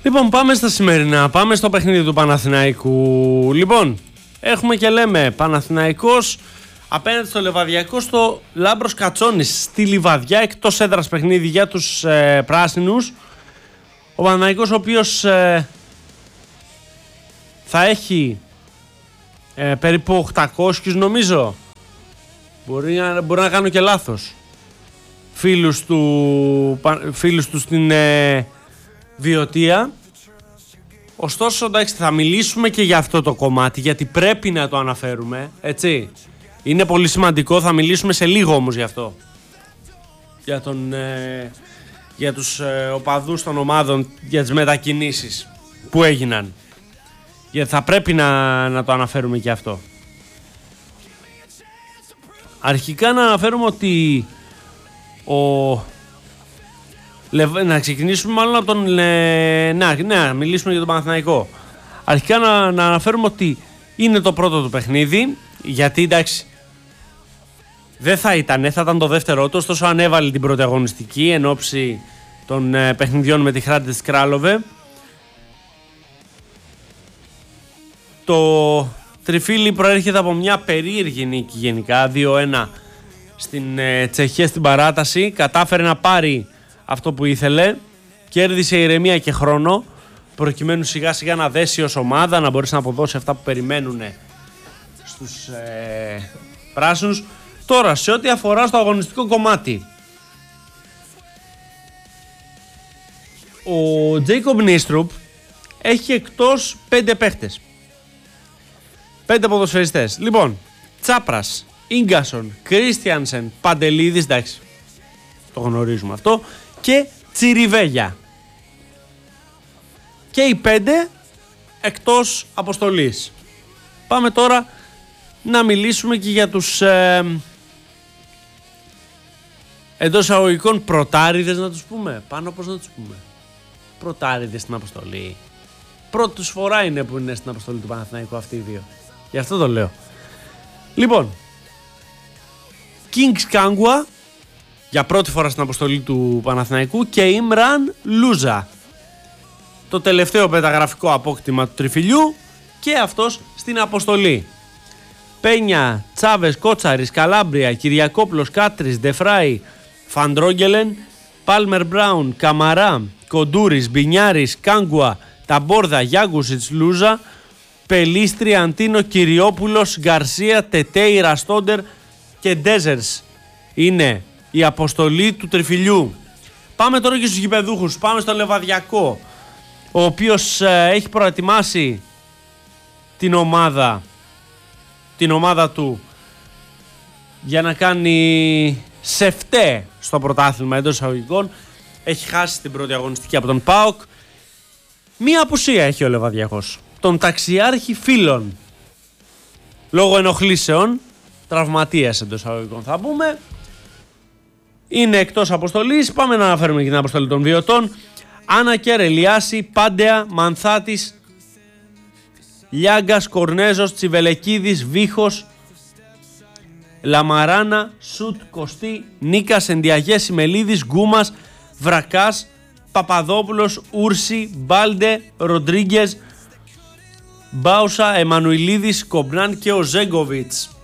Λοιπόν, πάμε στα σημερινά. Πάμε στο παιχνίδι του Παναθηναϊκού. Λοιπόν, έχουμε και λέμε Παναθηναϊκός απέναντι στο Λιβαδιακό στο Λάμπρος Κατσόνης. Στη Λιβαδιά, εκτός έδρας παιχνίδι για τους πράσινους. Ο Παναθηναϊκός, ο οποίος θα έχει περίπου 800 νομίζω. Μπορεί να κάνω και λάθος. Φίλους του στην Βιωτία. Ωστόσο, εντάξει, θα μιλήσουμε και για αυτό το κομμάτι, γιατί πρέπει να το αναφέρουμε, έτσι. Είναι πολύ σημαντικό, θα μιλήσουμε σε λίγο όμως γι' αυτό. Για τους οπαδούς των ομάδων, για τις μετακινήσεις που έγιναν. Γιατί θα πρέπει να το αναφέρουμε και αυτό. Αρχικά να αναφέρουμε ότι να ξεκινήσουμε μάλλον από τον... να μιλήσουμε για τον Παναθηναϊκό. Αρχικά να αναφέρουμε ότι είναι το πρώτο του παιχνίδι, γιατί εντάξει δεν θα ήταν το δεύτερό του, ωστόσο ανέβαλε την πρώτη αγωνιστική εν ώψη των παιχνιδιών με τη Hrádec Králové. Το τριφύλι προέρχεται από μια περίεργη νίκη γενικά, 2-1 στην Τσεχία στην παράταση. Κατάφερε να πάρει αυτό που ήθελε, κέρδισε ηρεμία και χρόνο προκειμένου σιγά σιγά να δέσει ως ομάδα, να μπορέσει να αποδώσει αυτά που περιμένουν στους πράσινους. Τώρα, σε ό,τι αφορά στο αγωνιστικό κομμάτι, ο Τζέικομπ Νίστρουπ έχει εκτός 5 παίχτες, 5 ποδοσφαιριστές. Λοιπόν, Τσάπρας, Ίγκασον, Κρίστιανσεν, Παντελίδης, εντάξει, το γνωρίζουμε αυτό, και Τσιριβέγια. Και οι 5 εκτός αποστολής. Πάμε τώρα να μιλήσουμε και για τους εντός αγωγικών πρωτάριδες, να τους πούμε. Πάνω πώς να τους πούμε. Πρωτάριδες στην αποστολή. Πρώτους φορά είναι που είναι στην αποστολή του Παναθηναϊκού αυτοί οι δύο. Γι' αυτό το λέω. Λοιπόν, Kings Kangwa για πρώτη φορά στην αποστολή του Παναθηναϊκού και Imran Louza, το τελευταίο πενταγραφικό απόκτημα του τριφυλιού, και αυτός στην αποστολή. Πένια, Τσάβες, Κότσαρης, Καλάμπρια, Κυριακόπουλος, Κάτρης, Ντεφράι, Φαντρόγγελεν, Πάλμερ Μπράουν, Καμαρά, Κοντούρης, Μπινιάρης, Κάγκουα, Ταμπόρδα, Γιάγκουσιτς, Λούζα, Πελίστρη, Αντίνο, Κυριόπουλος, Γκαρσία, Τετέι, Ραστόντερ και Ντέζερς. Είναι η αποστολή του τριφυλιού. Πάμε τώρα και στους γηπεδούχους. Πάμε στο Λεβαδιακό, ο οποίος έχει προετοιμάσει την ομάδα του για να κάνει σεφτέ στο πρωτάθλημα εντός εισαγωγικών. Έχει χάσει την πρώτη αγωνιστική από τον ΠΑΟΚ. Μία απουσία έχει ο Λεβαδιακός, τον ταξιάρχη Φίλων, λόγω ενοχλήσεων, τραυματίας εντός εισαγωγικών θα πούμε. Είναι εκτός αποστολής. Πάμε να αναφέρουμε και την αποστολή των βιωτών. Άννα Κέρ, Λιάση, Πάντεα, Μανθάτης, Λιάγκας, Κορνέζος, Τσιβελεκίδης, Βίχος, Λαμαράνα, Σουτ, Κωστή, Νίκας, Ενδιαγές, Μελίδης, Γκούμας, Βρακάς, Παπαδόπουλος, Ούρση, Μπάλντε, Ροντρίγκες, Μπάουσα, Εμμανουηλίδης, Κομπνάν και ο Ζέγκοβιτς.